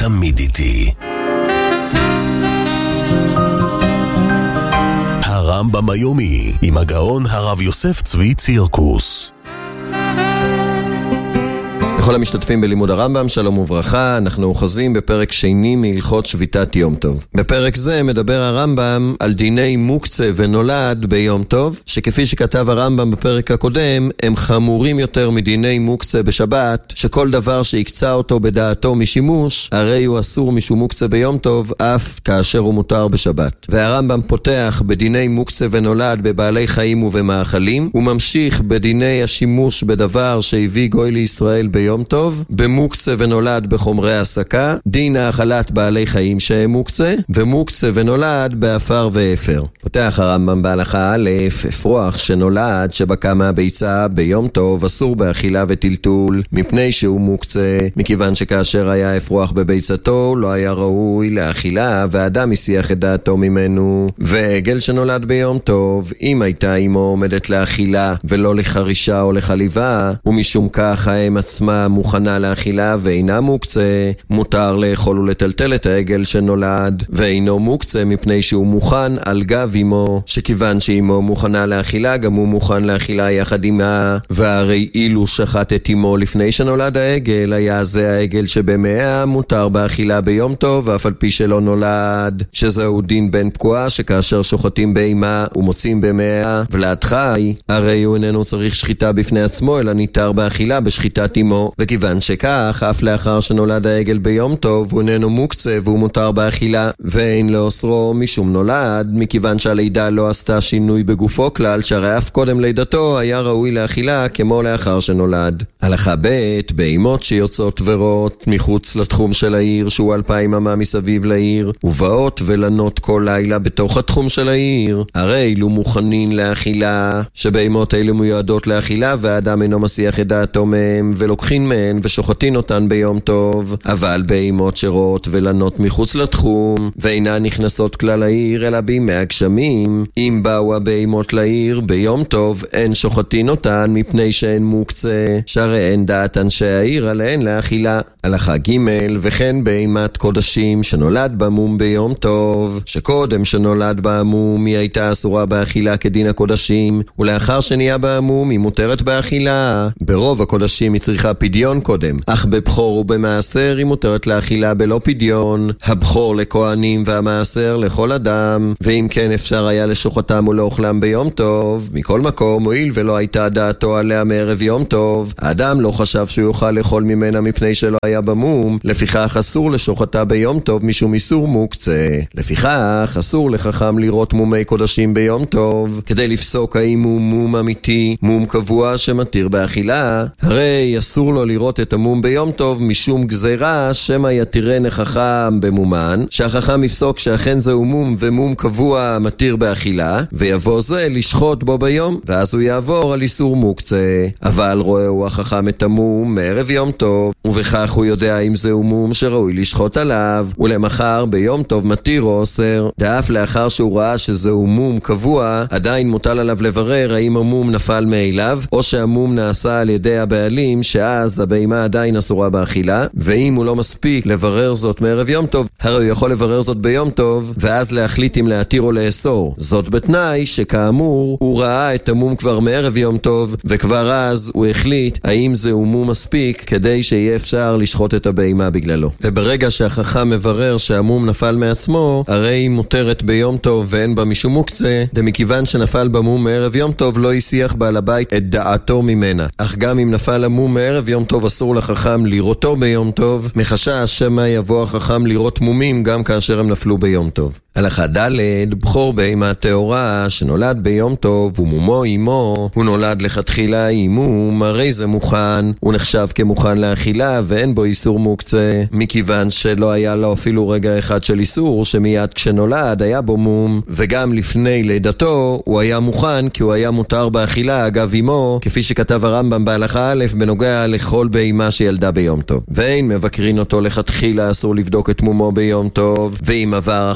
תמיד איתי. הרמב"ם היומי עם הגאון הרב יוסף צבי צירקוס. לכל המשתתפים בלימוד הרמב"ם, שלום וברכה. אנחנו אוחזים בפרק שני מהלכות שביתת יום טוב. בפרק זה מדבר הרמב"ם על דיני מוקצה ונולד ביום טוב, שכפי שכתב הרמב"ם בפרק הקודם, הם חמורים יותר מדיני מוקצה בשבת, שכל דבר שיקצה אותו בדעתו משימוש, הרי הוא אסור משום מוקצה ביום טוב, אף כאשר הוא מותר בשבת. והרמב"ם פותח בדיני מוקצה ונולד בבעלי חיים ובמאכלים, וממשיך בדיני השימוש בדבר שהביא גוי לישראל ביום טוב, במוקצה ונולד בחומרי הסקה, דין האכלת בעלי חיים שהם מוקצה, ומוקצה ונולד באפר ואפר. פותח הרמב"ם בהלכה א', אפרוח שנולד שבקע מהביצה ביום טוב אסור באכילה וטלטול, מפני שהוא מוקצה, מכיוון שכאשר היה אפרוח בביצתו לא היה ראוי לאכילה, ואדם הסיח את דעתו ממנו. ועגל שנולד ביום טוב, אם הייתה עמו עומדת לאכילה ולא לחרישה או לחליבה, ומשום כך האם עצמה מוכנה לאכילה ואינה מוקצה, מותר לאכול ולטלטל את העגל שנולד, ואינו מוקצה מפני שהוא מוכן על גב אמו, שכיוון שאמו מוכנה לאכילה גם הוא מוכן לאכילה יחד עמה. והרי אילו שחט את אמו לפני שנולד העגל, היה זה העגל שבמאה מותר באכילה ביום טוב, ואף על פי שלא נולד, שזהו דין בן פקועה, שכאשר שוחטים באמה ומוצאים במאה ולעד חי, הרי הוא איננו צריך שחיטה בפני עצמו, אלא ניתר באכילה בשחיטת אמו. וכיוון שכך, אף לאחר שנולד העגל ביום טוב, הוא איננו מוקצה והוא מותר באכילה, ואין לאוסרו משום נולד, מכיוון שהלידה לא עשתה שינוי בגופו כלל, שהרי אף קודם לידתו היה ראוי לאכילה כמו לאחר שנולד. הלכה ב', בהימות שיוצאות ורות מחוץ לתחום של העיר, שהוא 2,000 אמה מסביב לעיר, ובאות ולנות כל לילה בתוך התחום של העיר, הרי אילו מוכנים לאכילה, שבהימות אלה מיועדות לאכילה, והאדם אינו מסיח את דעתו מהם, ולוקחים מהן ושוחטין אותן ביום טוב. אבל בהימות שרות ולנות מחוץ לתחום, ואינן נכנסות כלל העיר אלא בימי הגשמים, אם באו הבהימות לעיר ביום טוב, אין שוחטין אותן מפני שהן מוקצה, שהרי אין דעת אנשי העיר עליהן לאכילה. הלכה ג', וכן בהימת קודשים שנולד במום ביום טוב, שקודם שנולד במום היא הייתה אסורה באכילה כדין הקודשים, ולאחר שנהיה במום היא מותרת באכילה. ברוב הקודשים היא צריכה פדיון קודם, אך בבחור ובמעשר היא מותרת לאכילה בלא פדיון, הבחור לכהנים והמעשר לכל אדם, ואם כן אפשר היה לשוחטם ולאוכלם ביום טוב. מכל מקום, הואיל ולא הייתה דעתו עליה מערב יום טוב, האדם לא חשב שהוא יוכל לאכול ממנה מפני שלא היה במום, לפיכך אסור לשוחטה ביום טוב משום איסור מוקצה. לפיכך אסור לחכם לראות מומי קודשים ביום טוב, כדי לפסוק האם הוא מום אמיתי, מום קבוע שמתיר באכילה. הרי אסור לו לראות את המום ביום טוב משום גזירה שמא יתירן החכם במומן, שהחכם יפסוק שאכן זהו מום ומום קבוע מתיר באכילה, ויבוא זה לשחוט בו ביום, ואז הוא יעבור על איסור מוקצה. אבל רואה הוא החכם את המום מערב יום טוב, ובכך הוא יודע אם זהו מום שראוי לשחוט עליו, ולמחר ביום טוב מתיר או אוסר. דאף לאחר שהוא ראה שזהו מום קבוע, עדיין מוטל עליו לברר האם המום נפל מאליו, או שהמום נעשה על ידי הבעלים, שאז הבהמה עדיין אסורה באכילה. ואם הוא לא מספיק לברר זאת מערב יום טוב, הרי הוא יכול לברר זאת ביום טוב, ואז להחליט אם להתיר או לאסור. זאת בתנאי שכאמור הוא ראה את המום כבר מערב יום טוב, וכבר אז הוא החליט האם זהו מום מספיק כדי שיהיה אפשר לשחוט את הבהמה בגללו. וברגע שהחכם מברר שהמום נפל מעצמו, הרי היא מותרת ביום טוב ואין בה משום מוקצה, דמכיוון שנפל במום מערב יום טוב לא יסיח בעל הבית את דעתו ממנה. אך גם אם נפל המום מערב יום טוב אסור לחכם לראותו ביום טוב, מחשש שמא יבוא החכם לראות מומים גם כאשר הם נפלו ביום טוב. הלכה ד', בחור בהמה טהורה שנולד ביום טוב ומומו אמו, הוא נולד לכתחילה אימו, הרי זה מוכן, הוא נחשב כמוכן לאכילה ואין בו איסור מוקצה, מכיוון שלא היה לו אפילו רגע אחד של איסור, שמיד כשנולד היה בו מום, וגם לפני לידתו הוא היה מוכן כי הוא היה מותר באכילה אגב אמו, כפי שכתב הרמב"ם בהלכה א' בנוגע לכל בהמה שילדה ביום טוב. ואין מבקרין אותו לכתחילה, אסור לבדוק את מומו ביום טוב, ואם עבר החכם על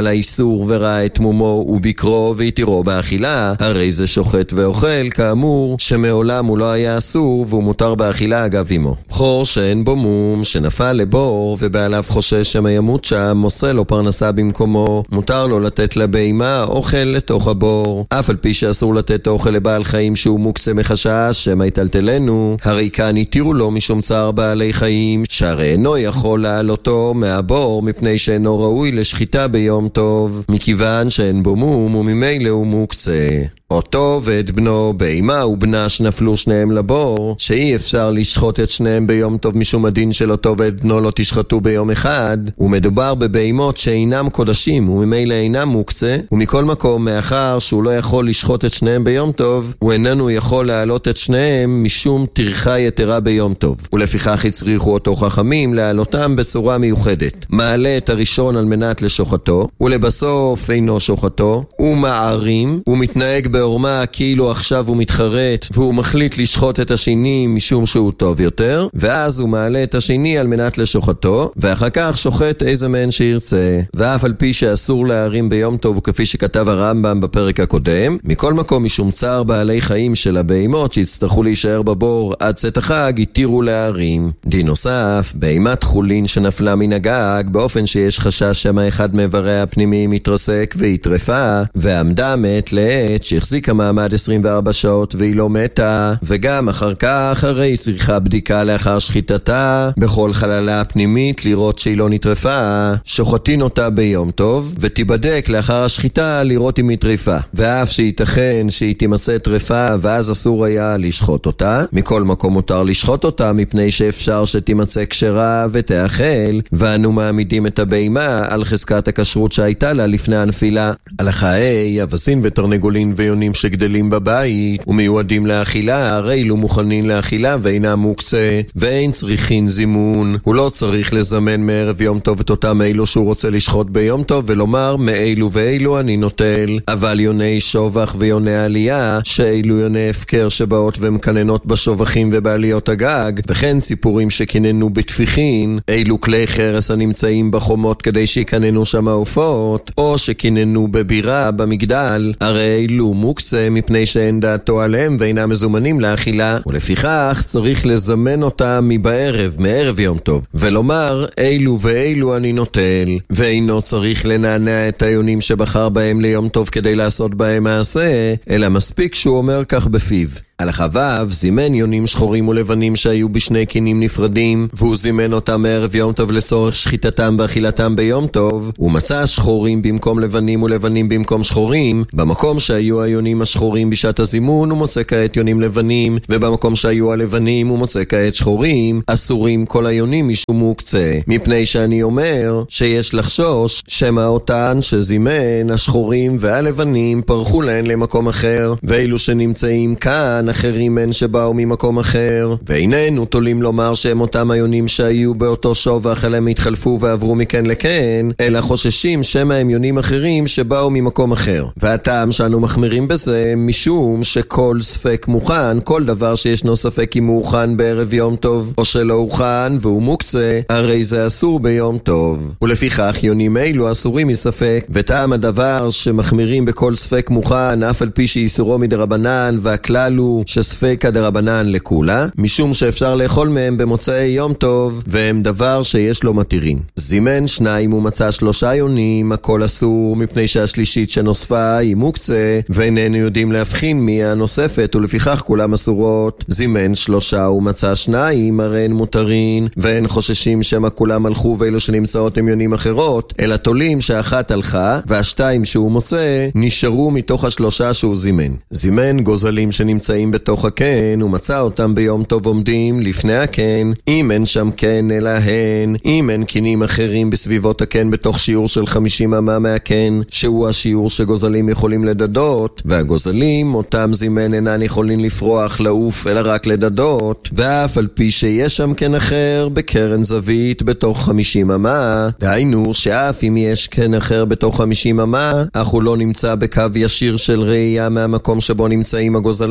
על האיסור וראה את מומו ובקרו והתירו באכילה, הרי זה שוחט ואוכל, כאמור, שמעולם הוא לא היה אסור והוא מותר באכילה אגב אמו. בכור שאין בו מום, שנפל לבור ובעליו חושש שמא ימות שם, עושה לו פרנסה במקומו, מותר לו לתת לבהמה אוכל לתוך הבור. אף על פי שאסור לתת אוכל לבעל חיים שהוא מוקצה מחשש שמא יטלטלנו, הרי כאן התירו לו משום צער בעלי חיים, שהרי אינו יכול לעלותו מהבור מפני שאינו ראוי לשחיטה ביום טוב, מכיוון שאין בו מום וממילא הוא מוקצה. אותו ואת בנו, בהמה ובנה שנפלו שניהם לבור, שאי אפשר לשחוט את שניהם ביום טוב משום הדין של אותו ואת בנו לא תשחטו ביום אחד, ומדובר בבהמות שאינם קודשים וממילא אינם מוקצה, ומכל מקום מאחר שהוא לא יכול לשחוט את שניהם ביום טוב, הוא איננו יכול להעלות את שניהם משום טרחה יתרה ביום טוב, ולפיכך הצריכו אותו חכמים להעלותם בצורה מיוחדת. מעלה את הראשון על מנת לשוחטו, ולבסוף אינו שוחטו, הוא מערים, הוא מתנהג בעורמה כאילו עכשיו הוא מתחרט והוא מחליט לשחוט את השני משום שהוא טוב יותר, ואז הוא מעלה את השני על מנת לשוחטו, ואחר כך שוחט איזה מהן שירצה. ואף על פי שאסור להרים ביום טוב, וכפי שכתב הרמב"ם בפרק הקודם, מכל מקום משום צער בעלי חיים של הבהמות שיצטרכו להישאר בבור עד צאת החג, התירו להרים. דין נוסף, בהמת חולין שנפלה מן הגג באופן שיש חשש שמא אחד מאיבריה הפנימיים יתרסק ויטרפה, ועמדה מעת לעת שהחזיקה מעמד 24 שעות והיא לא מתה, וגם אחר כך הרי צריכה בדיקה לאחר שחיטתה בכל חללה הפנימית לראות שהיא לא נטרפה, שוחטין אותה ביום טוב ותיבדק לאחר השחיטה לראות אם היא טרפה, ואף שייתכן שהיא תימצא טרפה ואז אסור היה לשחוט אותה, מכל מקום מותר לשחוט אותה מפני שאפשר שתימצא כשרה ותאכל, ואנו מעמידים את הבהמה על חזקת הכשרות שהייתה לה לפני הנפילה. הלכה ה' אבסין ותרנגולין ויונים שגדלים בבית ומיועדים לאכילה, הרי אלו מוכנים לאכילה ואינם מוקצה, ואין צריכין זימון. הוא לא צריך לזמן מערב יום טוב את אותם אלו שהוא רוצה לשחוט ביום טוב ולומר מאלו ואלו אני נוטל, אבל יוני שובח ויוני עלייה, שאלו יוני הפקר שבאות ומקננות בשובחים ובעליות הגג, וכן ציפורים שקיננו בתפיחין, אלו כלי חרס הנמצאים בחומות כדי שיקננו שם העופות, או שקיננו בבירה במגדל, הרי אלו מוקצה מפני שאין דעתו עליהם ואינם מזומנים לאכילה, ולפיכך צריך לזמן אותם מבערב, מערב יום טוב, ולומר אילו ואילו אני נוטל, ואינו צריך לנענע את היונים שבחר בהם ליום טוב כדי לעשות בהם מעשה, אלא מספיק שהוא אומר כך בפיו. הלכה ו' זימן יונים שחורים ולבנים שהיו בשני קינים נפרדים, והוא זימן אותם מערב יום טוב לצורך שחיטתם ואכילתם ביום טוב, ומצא שחורים במקום לבנים ולבנים במקום שחורים. במקום שהיו היונים השחורים בשעת הזימון הוא מוצא כעת יונים לבנים, ובמקום שהיו הלבנים הוא מוצא כעת שחורים. אסורים כל היונים משום מוקצה, מפני שאני אומר שיש לחשוש שמא אותן שזימן השחורים והלבנים פרחו להן למקום אחר, ואילו שנמצאים כאן אחרים הן שבאו ממקום אחר, ואיננו תולים לומר שהם אותם היונים שהיו באותו שובח אלא הם התחלפו ועברו מכן לכן, אלא חוששים שמא הם יונים אחרים שבאו ממקום אחר. והטעם שאנו מחמירים בזה משום שכל ספק מוכן, כל דבר שישנו ספק אם מוכן בערב יום טוב או שלא הוכן והוא מוקצה, הרי זה אסור ביום טוב, ולפיכך יונים אלו אסורים מספק. וטעם הדבר שמחמירים בכל ספק מוכן אף על פי שאיסורו מדרבנן, והכלל הוא שספקא דרבנן לכולה, משום שאפשר לאכול מהם במוצאי יום טוב, והם דבר שיש לו מתירין. זימן שניים ומצא 3 יונים, הכל אסור מפני שהשלישית שנוספה היא מוקצה, ואיננו יודעים להבחין מי הנוספת, ולפיכך כולם אסורות. זימן 3 ומצא 2, הרי הן מותרין, ואין חוששים שמה כולם הלכו ואלו שנמצאות הם יונים אחרות, אלא תולים שאחת הלכה, והשתיים שהוא מוצא נשארו מתוך 3 שהוא זימן. זימן גוזלים שנמצאים בתוך הקן, ומצא אותם ביום טוב עומדים לפני הקן, אם אין שם קן אלא הן, אם אין קינים אחרים בסביבות הקן בתוך שיעור של 50 אמה מהקן, שהוא השיעור שגוזלים יכולים לדדות, והגוזלים אותם זימן אינן יכולים לפרוח לעוף אלא רק לדדות, ואף על פי שיש שם קן אחר בקרן זווית בתוך 50 אמה, דהיינו שאף אם יש קן אחר בתוך 50 אמה, אך הוא לא נמצא בקו ישיר של ראייה מהמקום שבו נמצאים הגוזלות,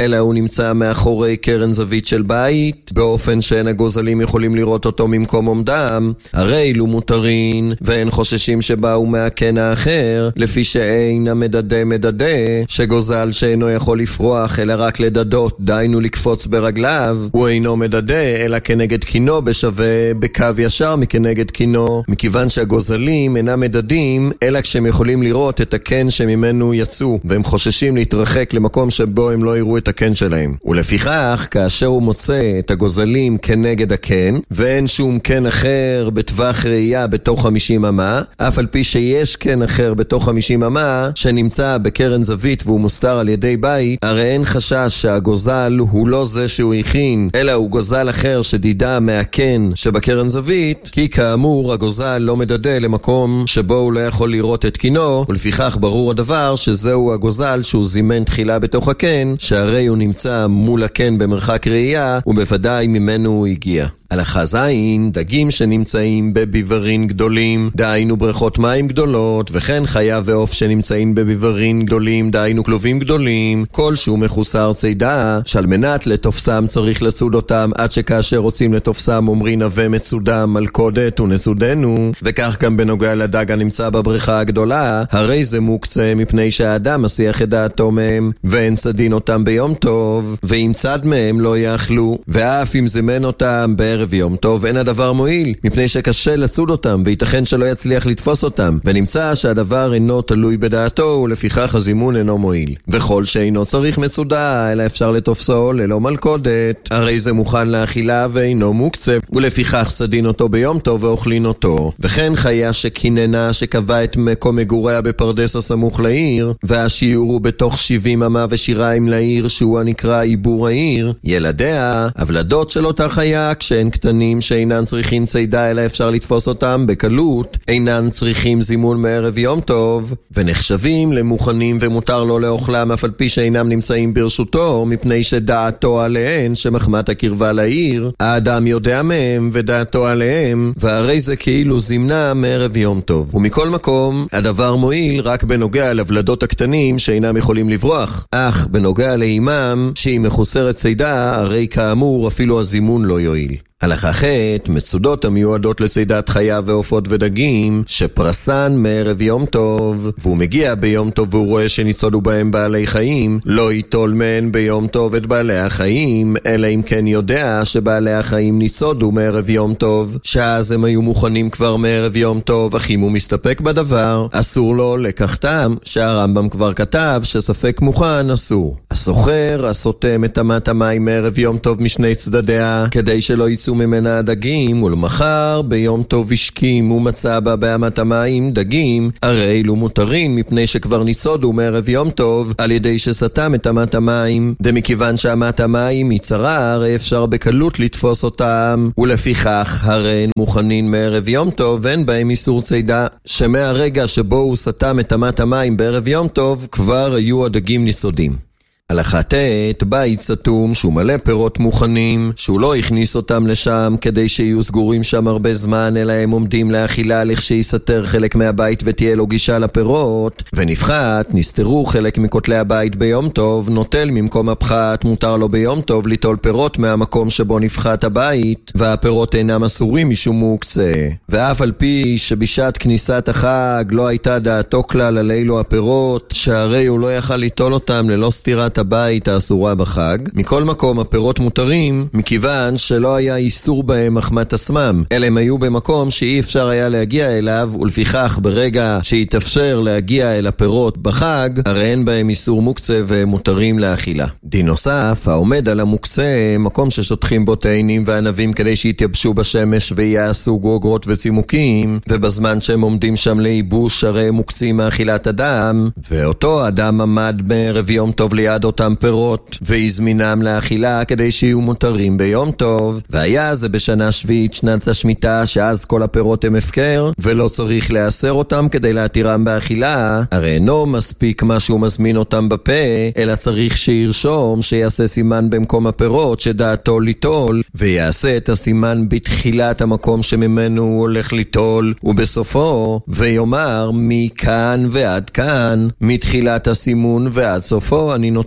אלא הוא נמצא מאחורי קרן זווית של בית, באופן שאין הגוזלים יכולים לראות אותו ממקום עומדם, הרי אילו מותרין, ואין חוששים שבאו מהקן האחר, לפי שאין המדדה, שגוזל שאינו יכול לפרוח אלא רק לדדות, דיינו לקפוץ ברגליו, הוא אינו מדדה אלא כנגד קינו בשווה בקו ישר מכנגד קינו, מכיוון שהגוזלים אינם מדדים אלא כשהם יכולים לראות את הקן שממנו יצאו, והם חוששים להתרחק למקום שבו הם לא יראו את הקן שלהם. ולפיכך, כאשר הוא מוצא את הגוזלים כנגד הקן, ואין שום קן אחר בטווח ראייה בתוך 50 אמה, אף על פי שיש קן אחר בתוך 50 אמה שנמצא בקרן זווית והוא מוסתר על ידי בית, הרי אין חשש שהגוזל הוא לא זה שהוא הכין, אלא הוא גוזל אחר שדידה מהקן שבקרן זווית, כי כאמור הגוזל לא מדדה למקום שבו הוא לא יכול לראות את קינו, ולפיכך ברור הדבר שזהו הגוזל שהוא זימן תחילה בתוך הקן, שהרי הוא נמצא מול הקן במרחק ראייה, ובוודאי ממנו הוא הגיע. הלכה זין, דגים שנמצאים בביברין גדולים, דהיינו בריכות מים גדולות, וכן חיה ועוף שנמצאים בביברין גדולים, דהיינו כלובים גדולים, כל שהוא מחוסר צידה, שעל מנת לתופסם צריך לצוד אותם, עד שכאשר רוצים לתופסם אומרים נווה מצודם מלכודת ונצודנו, וכך גם בנוגע לדג הנמצא בבריכה הגדולה, הרי זה מוקצה מפני שהאדם מסיח את דעתו מהם, ואין צדין אותם ביום טוב, ואם צד מהם לא יאכלו, ואף אם זמן אותם בערב יום טוב, אין הדבר מועיל, מפני שקשה לצוד אותם, וייתכן שלא יצליח לתפוס אותם, ונמצא שהדבר אינו תלוי בדעתו, ולפיכך הזימון אינו מועיל. וכל שאינו צריך מצודה, אלא אפשר לתופסו ללא מלכודת, הרי זה מוכן לאכילה ואינו מוקצה, ולפיכך צדין אותו ביום טוב ואוכלין אותו. וכן חיה שקיננה שקבע את מקום מגוריה בפרדס הסמוך לעיר, והשיעור הוא בתוך 70 אמה ושיריים לעיר, שהוא הנקרא עיבור העיר, ילדיה, הבלדות של אותה חיה, כשהן קטנים שאינן צריכים צידה אלא אפשר לתפוס אותם בקלות, אינן צריכים זימון מערב יום טוב, ונחשבים למוכנים ומותר לו לאוכלם אף על פי שאינם נמצאים ברשותו, מפני שדעתו עליהן שמחמת הקרבה לעיר, האדם יודע מהם ודעתו עליהם, והרי זה כאילו זימנה מערב יום טוב. ומכל מקום, הדבר מועיל רק בנוגע לבלדות הקטנים שאינם יכולים לברוח, אך בנוגע לאימם שהיא מחוסרת צידה, הרי כאמור אפילו הזימון לא יועיל. הלכה ח' מצודות המיועדות לצידת חיה ועופות ודגים, שפרסן מערב יום טוב, והוא מגיע ביום טוב והוא רואה שניצודו בהם בעלי חיים, לא ייטול מהן ביום טוב את בעלי החיים, אלא אם כן יודע שבעלי החיים ניצודו מערב יום טוב, שאז הם היו מוכנים כבר מערב יום טוב, אך אם הוא מסתפק בדבר, אסור לו לקחתם, שהרמב"ם כבר כתב שספק מוכן אסור. הסוחר הסותם את אמת המים מערב יום טוב משני צדדיה, כדי שלא יצאו ממנה הדגים, ולמחר ביום טוב השכים ומצא בה באמת המים דגים, הרי אלו מותרים מפני שכבר ניצודו מערב יום טוב על ידי שסתם את אמת המים, דמכיוון שאמת המים היא צרה, הרי אפשר בקלות לתפוס אותם, ולפיכך הרי מוכנים מערב יום טוב ואין בהם איסור צידה, שמהרגע שבו הוא סתם את אמת המים בערב יום טוב כבר היו הדגים ניצודים. הלכה ט' בית סתום שהוא מלא פירות מוכנים, שהוא לא הכניס אותם לשם כדי שיהיו סגורים שם הרבה זמן, אלא הם עומדים לאכילה לכשיסתר חלק מהבית ותהיה לו גישה לפירות, ונפחת, נסתרו חלק מכותלי הבית ביום טוב, נוטל ממקום הפחת, מותר לו ביום טוב ליטול פירות מהמקום שבו נפחת הבית, והפירות אינם אסורים משום מוקצה. ואף על פי שבשעת כניסת החג לא הייתה דעתו כלל על אילו הפירות, שהרי הוא לא יכל ליטול אותם ללא סתירת הבית האסורה בחג, מכל מקום הפירות מותרים, מכיוון שלא היה איסור בהם מחמת עצמם, אלא הם היו במקום שאי אפשר היה להגיע אליו, ולפיכך ברגע שהתאפשר להגיע אל הפירות בחג, הרי אין בהם איסור מוקצה והם מותרים לאכילה. דין נוסף, העומד על המוקצה, מקום ששוטחים בו תאנים וענבים כדי שיתייבשו בשמש ויעשו גוגרות וצימוקים, ובזמן שהם עומדים שם לייבוש הרי הם מוקצים מאכילת אדם, ואותו אדם עמד בערב יום טוב ליד אותם פירות, והזמינם לאכילה כדי שיהיו מותרים ביום טוב, והיה זה בשנה שביעית שנת השמיטה, שאז כל הפירות הם הפקר, ולא צריך לאסר אותם כדי להתירם באכילה, הרי אינו מספיק מה שהוא מזמין אותם בפה, אלא צריך שירשום שיעשה סימן במקום הפירות שדעתו ליטול, ויעשה את הסימן בתחילת המקום שממנו הוא הולך ליטול, ובסופו, ויאמר מכאן ועד כאן, מתחילת הסימון ועד סופו אני נותן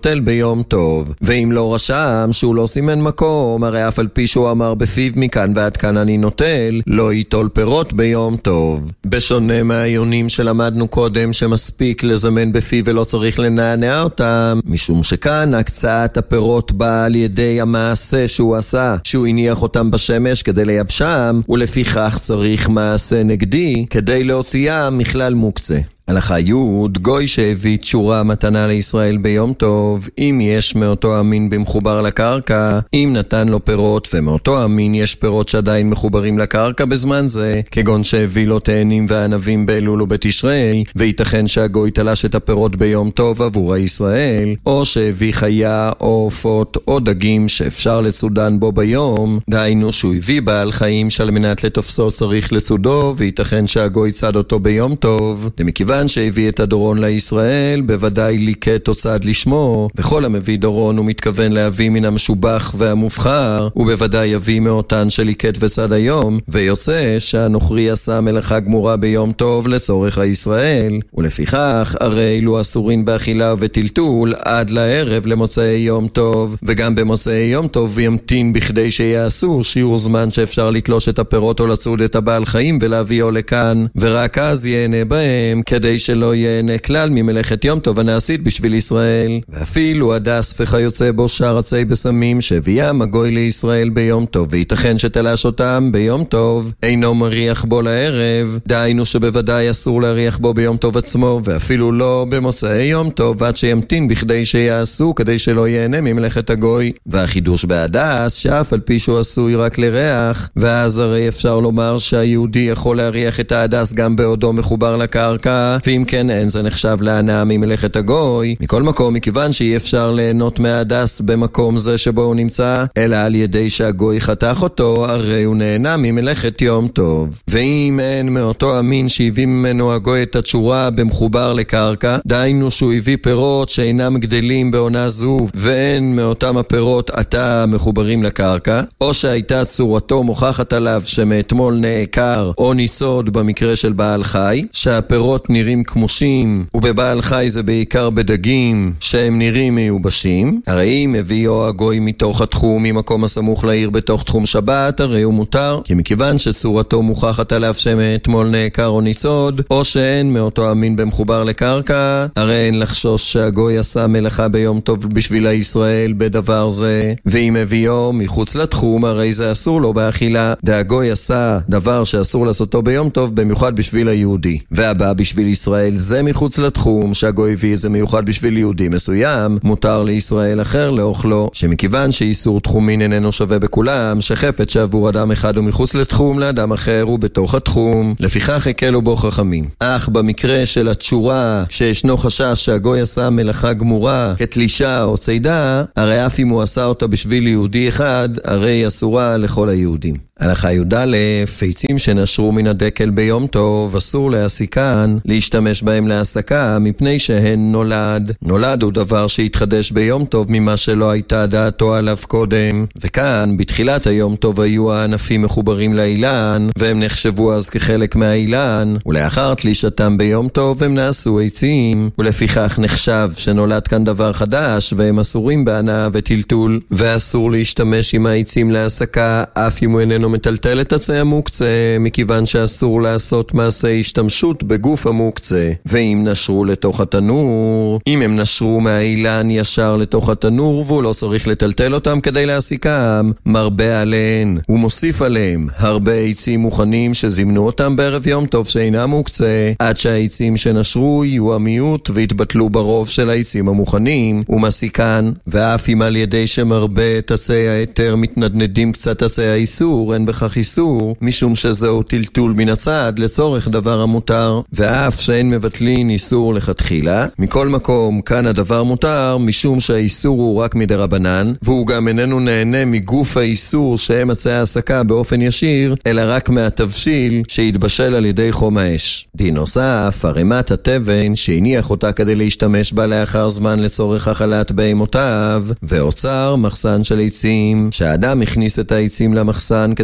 נוטל ביום טוב. ואם לא רשם שהוא לא סימן מקום, הרי אף על פי שהוא אמר בפיו מכאן ועד כאן אני נוטל, לא ייטול פירות ביום טוב. בשונה מהיונים שלמדנו קודם שמספיק לזמן בפיו ולא צריך לנענע אותם, משום שכאן הקצאת הפירות באה על ידי המעשה שהוא עשה, שהוא הניח אותם בשמש כדי לייבשם, ולפיכך צריך מעשה נגדי כדי להוציאם מכלל מוקצה. הלכה י' גוי שהביא תשורה מתנה לישראל ביום טוב, אם יש מאותו המין במחובר לקרקע, אם נתן לו פירות ומאותו המין יש פירות שעדיין מחוברים לקרקע בזמן זה, כגון שהביא לו תאנים וענבים באלול ובתשרי, וייתכן שהגוי תלש את הפירות ביום טוב עבור הישראל, או שהביא חיה או עופות או דגים שאפשר לצודן בו ביום, דהיינו שהוא הביא בעל חיים שעל מנת לתופסו צריך לצודו, וייתכן שהגוי צד אותו ביום טוב, למכיוון שהביא את הדורון לישראל, בוודאי ליקט או צד לשמו, וכל המביא דורון הוא מתכוון להביא מן המשובח והמובחר, ובוודאי יביא מאותן שליקט וצד היום, ויוצא שהנוכרי עשה מלאכה גמורה ביום טוב לצורך הישראל, ולפיכך הרי אלו אסורים באכילה ובטלטול עד לערב למוצאי יום טוב, וגם במוצאי יום טוב ימתין בכדי שיעשו שיעור זמן שאפשר לתלוש את הפירות או לצוד את הבעל חיים ולהביאו לכאן, ורק אז ייהנה בהם כדי שלא ייהנה כלל ממלאכת יום טוב הנעשית בשביל ישראל. ואפילו הדס וכיוצא בו שאר עצי בסמים שהביאם הגוי לישראל ביום טוב, וייתכן שתלש אותם ביום טוב, אינו מריח בו לערב, דהיינו שבוודאי אסור להריח בו ביום טוב עצמו, ואפילו לא במוצאי יום טוב, עד שימתין בכדי שיעשו כדי שלא ייהנה ממלאכת הגוי. והחידוש בהדס שאף על פי שהוא עשוי רק לריח, ואז הרי אפשר לומר שהיהודי יכול להריח את ההדס גם בעודו מחובר לקרקע, ואם כן אין זה נחשב להנאה ממלאכת הגוי. מכל מקום, מכיוון שאי אפשר ליהנות מההדס במקום זה שבו הוא נמצא, אלא על ידי שהגוי חתך אותו, הרי הוא נהנה ממלאכת יום טוב. ואם אין מאותו המין שהביא ממנו הגוי את התשורה במחובר לקרקע, דהיינו שהוא הביא פירות שאינם גדלים בעונה זו, ואין מאותם הפירות עתה מחוברים לקרקע, או שהייתה צורתו מוכחת עליו שמאתמול נעקר או ניצוד במקרה של בעל חי, שהפירות נראים כמושים, ובבעל חי זה בעיקר בדגים שהם נראים מיובשים, הרי אם הביאו הגוי מתוך התחום ממקום הסמוך לעיר בתוך תחום שבת, הרי הוא מותר, כי מכיוון שצורתו מוכחת עליו שמאתמול נעקר או ניצוד, או שאין מאותו המין במחובר לקרקע, הרי אין לחשוש שהגוי עשה מלאכה ביום טוב בשביל הישראל בדבר זה, ואם הביאו מחוץ לתחום, הרי זה אסור לו באכילה, דהגוי עשה דבר שאסור לעשותו ביום טוב במיוחד בשביל היהודי, והבא בשביל ישראל זה מחוץ לתחום, שהגוי הביא זה מיוחד בשביל יהודי מסוים, מותר לישראל אחר לאוכלו, שמכיוון שאיסור תחומין איננו שווה בכולם, שחפץ שעבור אדם אחד הוא מחוץ לתחום, לאדם אחר הוא בתוך התחום, לפיכך הקלו בו חכמים. אך במקרה של התשורה, שישנו חשש שהגוי עשה מלאכה גמורה כתלישה או צידה, הרי אף אם הוא עשה אותה בשביל יהודי אחד, הרי היא אסורה לכל היהודים. הלכה י"א, עצים שנשרו מן הדקל ביום טוב, אסור להסיקן, להשתמש בהם להסקה, מפני שהן נולד. נולד הוא דבר שהתחדש ביום טוב ממה שלא הייתה דעתו עליו קודם. וכאן, בתחילת היום טוב היו הענפים מחוברים לאילן, והם נחשבו אז כחלק מהאילן, ולאחר תלישתם ביום טוב הם נעשו עצים, ולפיכך נחשב שנולד כאן דבר חדש, והם אסורים בהנאה וטלטול, ואסור להשתמש עם העצים להסקה, אף אם הוא איננו מטלטל את עצי המוקצה, מכיוון שאסור לעשות מעשה השתמשות בגוף המוקצה. ואם נשרו לתוך התנור, אם הם נשרו מהאילן ישר לתוך התנור, והוא לא צריך לטלטל אותם כדי להסיקם, מרבה עליהן, הוא מוסיף עליהם הרבה עצים מוכנים שזימנו אותם בערב יום טוב שאינם מוקצה, עד שהעצים שנשרו יהיו המיעוט והתבטלו ברוב של העצים המוכנים, ומסיקן. ואף אם על ידי שמרבה את עצי היתר מתנדנדים קצת עצי האיסור, אין בכך איסור, משום שזהו טלטול מן הצד לצורך דבר המותר, ואף שאין מבטלין איסור לכתחילה. מכל מקום, כאן הדבר מותר, משום שהאיסור הוא רק מדרבנן, והוא גם איננו נהנה מגוף האיסור שהם עצי העסקה באופן ישיר, אלא רק מהתבשיל שהתבשל על ידי חום האש. דין נוסף, ערימת התבן שהניח אותה כדי להשתמש בה לאחר זמן לצורך אכלת בהמותיו, ואוצר מחסן של עצים, שהאדם הכניס את העצים למחסן כדי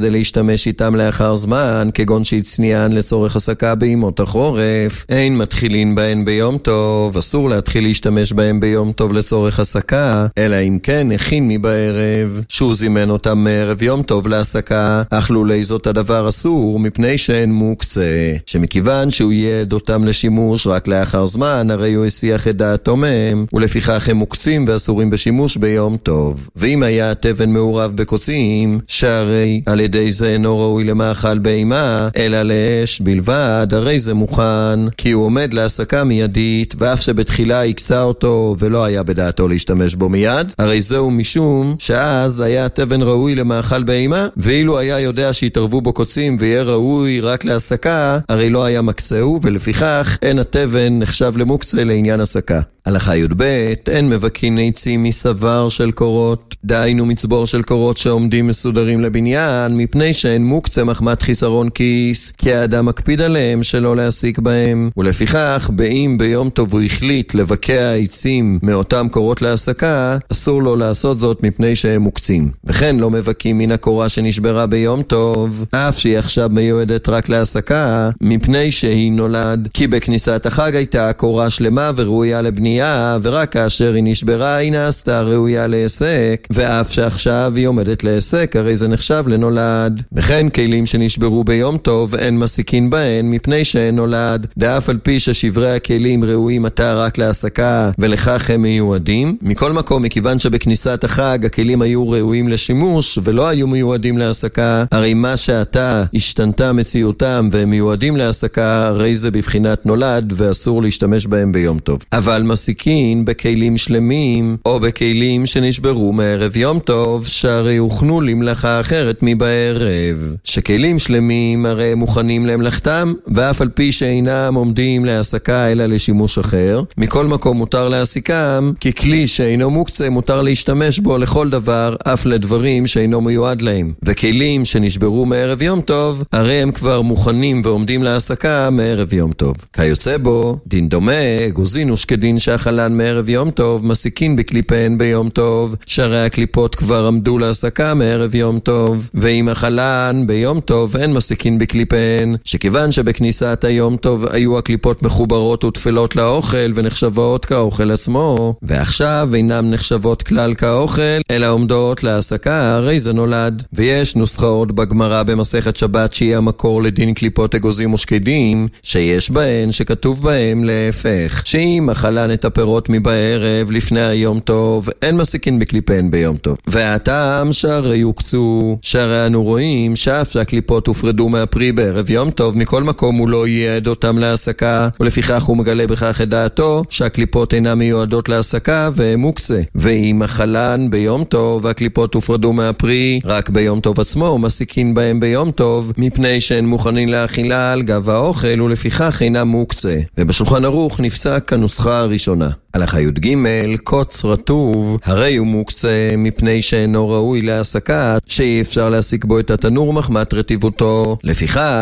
כדי להשתמש איתם לאחר זמן, כגון שהצניען לצורך הסקה בימות החורף, אין מתחילין בהן ביום טוב, אסור להתחיל להשתמש בהן ביום טוב לצורך הסקה, אלא אם כן הכין מבערב, שהוא זימן אותם מערב יום טוב להסקה, אך לולי זאת הדבר אסור, מפני שהן מוקצה, שמכיוון שהוא ייעד אותם לשימוש רק לאחר זמן, הרי הוא הסיח את דעתו מהם, ולפיכך הם מוקצים ואסורים בשימוש ביום טוב. ואם היה התבן מעורב בקוצים, שהרי על ידי זה אינו ראוי למאכל בהמה, אלא לאש בלבד, הרי זה מוכן, כי הוא עומד להסקה מיידית, ואף שבתחילה יקצה אותו ולא היה בדעתו להשתמש בו מיד, הרי זהו משום שאז היה התבן ראוי למאכל בהמה, ואילו היה יודע שיתערבו בו קוצים ויהיה ראוי רק להסקה, הרי לא היה מקצהו, ולפיכך אין התבן נחשב למוקצה לעניין הסקה. הלכה י"ב, אין מבקין עצים מסבר של קורות, דהיינו מצבור של קורות שעומדים מסודרים לבניין, מפני שהן מוקצה מחמת חיסרון כיס, כי האדם מקפיד עליהם שלא להסיק בהם, ולפיכך באם ביום טוב הוא החליט לבקע עצים מאותם קורות להסקה, אסור לו לעשות זאת מפני שהם מוקצים. וכן לא מבקים מן הקורה שנשברה ביום טוב, אף שהיא עכשיו מיועדת רק להסקה, מפני שהיא נולד, כי בכניסת החג הייתה הקורה שלמה וראויה לבנייה, ורק כאשר היא נשברה היא נעשתה ראויה להיסק, ואף שעכשיו היא עומדת להיסק, הרי זה נחשב לנולד. וכן כלים שנשברו ביום טוב אין מסיקין בהן, מפני שהן נולד, דאף על פי ששברי הכלים ראויים עתה רק להסקה, ולכך הם מיועדים. מכל מקום, מכיוון שבכניסת החג הכלים היו ראויים לשימוש ולא היו מיועדים להסקה, הרי מה שעתה השתנתה מציאותם והם מיועדים להסקה, הרי זה בבחינת נולד ואסור להשתמש בהם ביום טוב. אבל מסיקין בכלים שלמים או בכלים שנשברו מערב יום טוב, שהרי הוכנו למלאכה אחרת מבערב, שכלים שלמים הרי מוכנים למלאכתם, ואף על פי שאינם עומדים להסקה אלא לשימוש אחר, מכל מקום מותר להסיקם, כי כלי שאינו מוקצה מותר להשתמש בו לכל דבר, אף לדברים שאינו מיועד להם. וכלים שנשברו מערב יום טוב, הרי הם כבר מוכנים ועומדים להסקה מערב יום טוב. כיוצא בו, דין דומה, גוזין ושקדין שהחלן מערב יום טוב, מסיקין בקליפיהן ביום טוב, שהרי הקליפות כבר עמדו להסקה מערב יום טוב. ואם החלן ביום טוב אין מסיקין בקליפיהן, שכיוון שבכניסת היום טוב היו הקליפות מחוברות ותפלות לאוכל ונחשבות כאוכל עצמו, ועכשיו אינם נחשבות כלל כאוכל, אלא עומדות להסקה, הרי זה נולד. ויש נוסחאות בגמרא במסכת שבת שהיא המקור לדין קליפות אגוזים ושקדים, שיש בהן שכתוב בהם להפך, שאם החלן את הפירות מבערב לפני היום טוב, אין מסיקין בקליפיהן ביום טוב. והטעם שהרי יוקצו, שהרי אנו רואים שאף שהקליפות הופרדו מהפרי בערב יום טוב, מכל מקום הוא לא ייעד אותם להסקה, ולפיכך הוא מגלה בכך את דעתו שהקליפות אינן מיועדות להסקה והם מוקצה. ואם החלן ביום טוב והקליפות הופרדו מהפרי רק ביום טוב עצמו, מסיקין בהם ביום טוב, מפני שהן מוכנים לאכילה על גב האוכל, ולפיכך אינם מוקצה. ובשולחן ערוך נפסק הנוסחה הראשונה. הלכה י"ג, קוץ רטוב, הרי הוא מוקצה מפני שאינו ראוי להסקה, שאי אפשר להסיק בו את התנור מחמת רטיבותו. לפיכך